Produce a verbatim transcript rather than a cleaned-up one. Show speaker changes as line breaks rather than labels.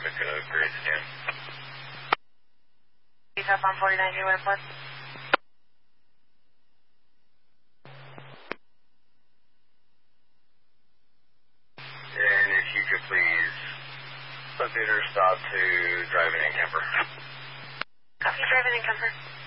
traffic, uh, Grace again.
He's up on forty-nine New Airport.
And if you could please update her stop to driving in camper.
Copy, driving in camper.